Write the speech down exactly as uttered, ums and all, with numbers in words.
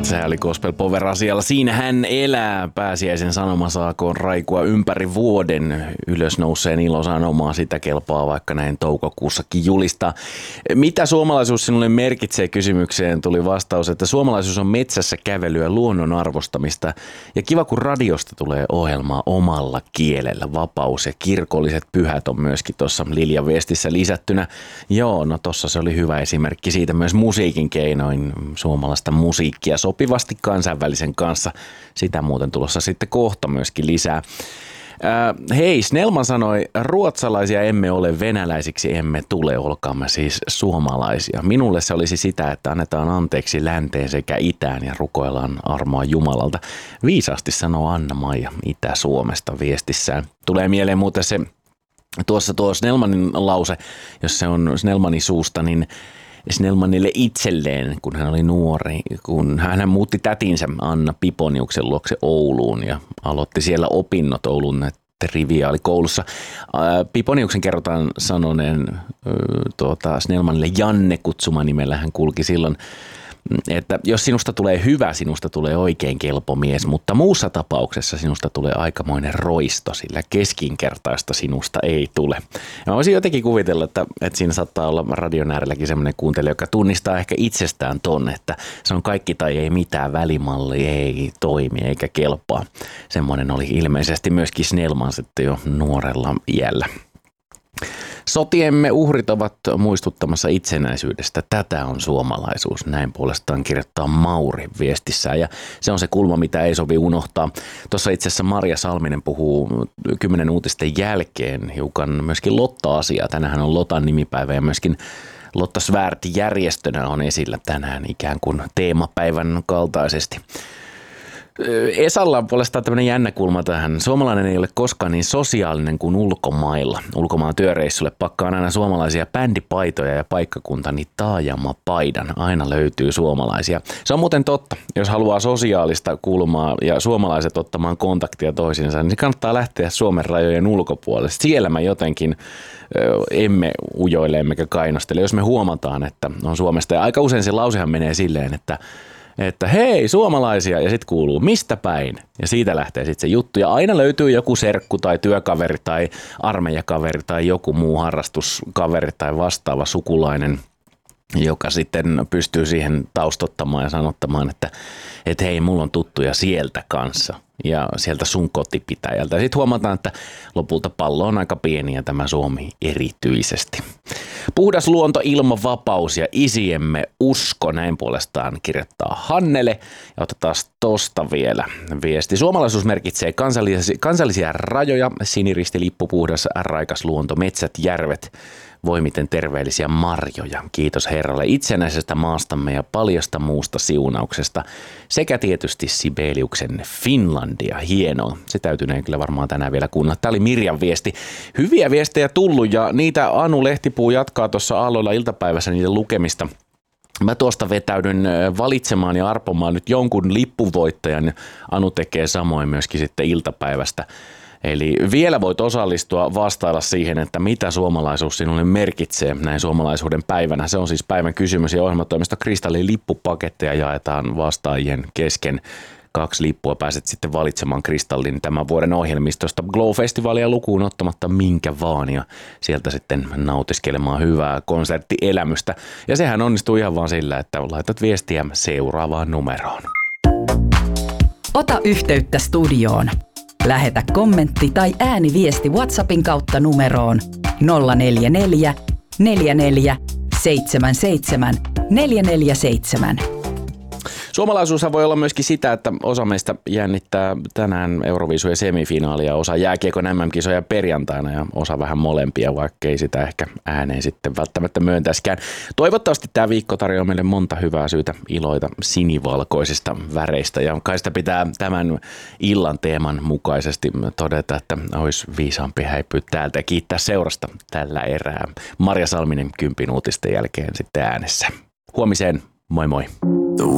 Sehän oli Gospel Power asialla. Siinä hän elää. Pääsiäisen sanoma saakoon raikua ympäri vuoden. Ylösnouseen ilosanomaa sitä kelpaa vaikka näin toukokuussakin julistaa. Mitä suomalaisuus sinulle merkitsee kysymykseen? Tuli vastaus, että suomalaisuus on metsässä kävelyä, luonnon arvostamista. Ja kiva kun radiosta tulee ohjelmaa omalla kielellä. Vapaus ja kirkolliset pyhät on myöskin tuossa Liljan viestissä lisättynä. Joo, no tossa se oli hyvä esimerkki siitä myös musiikin keinoin. Suomalaista musiikkia sopivasti kansainvälisen kanssa. Sitä muuten tulossa sitten kohta myöskin lisää. Äh, hei, Snellman sanoi, ruotsalaisia emme ole, venäläisiksi emme tule, olkaamme siis suomalaisia. Minulle se olisi sitä, että annetaan anteeksi länteen sekä itään ja rukoillaan armoa Jumalalta. Viisaasti sanoo Anna-Maija Itä-Suomesta viestissään. Tulee mieleen muuten se, tuossa tuo Snellmanin lause, jos se on Snellmanin suusta, niin Snellmanille itselleen, kun hän oli nuori, kun hän muutti tätinsä Anna Piponiuksen luokse Ouluun ja aloitti siellä opinnot Oulun triviaalikoulussa. Piponiuksen kerrotaan sanoneen tuota, Snellmanille Janne kutsumanimellä, hän kulki silloin, että jos sinusta tulee hyvä, sinusta tulee oikein kelpo mies, mutta muussa tapauksessa sinusta tulee aikamoinen roisto, sillä keskinkertaista sinusta ei tule. Ja mä voisin jotenkin kuvitella, että, että siinä saattaa olla radion äärelläkin semmoinen kuuntelija, joka tunnistaa ehkä itsestään ton, että se on kaikki tai ei mitään, välimalli ei toimi eikä kelpaa. Semmoinen oli ilmeisesti myöskin Snellman sitten jo nuorella iällä. Sotiemme uhrit ovat muistuttamassa itsenäisyydestä. Tätä on suomalaisuus. Näin puolestaan kirjoittaa Mauri viestissään. Ja se on se kulma, mitä ei sovi unohtaa. Tuossa itse asiassa Marja Salminen puhuu kymmenen uutisten jälkeen hiukan myöskin Lotta-asiaa. Tänähän on Lotan nimipäivä ja myöskin Lotta Svärd-järjestönä on esillä tänään ikään kuin teemapäivän kaltaisesti. Esalla on puolestaan tämmöinen jännä kulma tähän. Suomalainen ei ole koskaan niin sosiaalinen kuin ulkomailla. Ulkomaan työreissulle pakkaan aina suomalaisia bändipaitoja ja paikkakuntani taajamapaidan. Aina löytyy suomalaisia. Se on muuten totta. Jos haluaa sosiaalista kulmaa ja suomalaiset ottamaan kontaktia toisiinsa, niin kannattaa lähteä Suomen rajojen ulkopuolelle. Siellä mä jotenkin ö, emme ujoile emmekä kainostele. Jos me huomataan, että on Suomesta, ja aika usein se lausehan menee silleen, että että hei suomalaisia ja sitten kuuluu mistä päin ja siitä lähtee sitten se juttu ja aina löytyy joku serkku tai työkaveri tai armeijakaveri tai joku muu harrastuskaveri tai vastaava sukulainen, joka sitten pystyy siihen taustottamaan ja sanottamaan, että, että hei mulla on tuttuja sieltä kanssa ja sieltä sun kotipitäjältä. Ja sitten huomataan, että lopulta pallo on aika pieni ja tämä Suomi erityisesti. Puhdas luonto, ilma, vapaus ja isiemme usko, näin puolestaan kirjoittaa Hannele. Ja otetaan tosta vielä viesti. Suomalaisuus merkitsee kansallisia, kansallisia rajoja, siniristi, lippu, puhdas, raikas luonto, metsät, järvet. Voi miten terveellisiä marjoja. Kiitos Herralle itsenäisestä maastamme ja paljosta muusta siunauksesta. Sekä tietysti Sibeliuksen Finlandia. Hienoa. Se täytyneen kyllä varmaan tänään vielä kuunnella. Tämä oli Mirjan viesti. Hyviä viestejä tullut ja niitä Anu Lehtipuu jatkaa tuossa aalloilla iltapäivässä niiden lukemista. Mä tuosta vetäydyn valitsemaan ja arpomaan nyt jonkun lippuvoittajan. Anu tekee samoin myöskin sitten iltapäivästä. Eli vielä voit osallistua, vastailla siihen, että mitä suomalaisuus sinulle merkitsee näin suomalaisuuden päivänä. Se on siis päivän kysymys ja ohjelmatoimisto Kristallin lippupaketteja jaetaan vastaajien kesken. Kaksi lippua pääset sitten valitsemaan Kristallin tämän vuoden ohjelmistosta Glow-festivaalia lukuun ottamatta minkä vaan ja sieltä sitten nautiskelemaan hyvää konserttielämystä. Ja sehän onnistuu ihan vaan sillä, että laitat viestiä seuraavaan numeroon. Ota yhteyttä studioon. Lähetä kommentti tai ääniviesti WhatsAppin kautta numeroon nolla neljä neljä, neljä neljä, seitsemän seitsemän, neljä neljä seitsemän. Suomalaisuushan voi olla myöskin sitä, että osa meistä jännittää tänään Euroviisujen semifinaalia, osa jääkiekon äm äm-kisoja perjantaina ja osa vähän molempia, vaikka ei sitä ehkä ääneen sitten välttämättä myöntäiskään. Toivottavasti tämä viikko tarjoaa meille monta hyvää syytä iloita sinivalkoisista väreistä ja kai sitä pitää tämän illan teeman mukaisesti todeta, että olisi viisaampi häipyä täältä ja kiittää seurasta tällä erää. Marja Salminen kympin uutisten jälkeen sitten äänessä. Huomiseen, moi moi!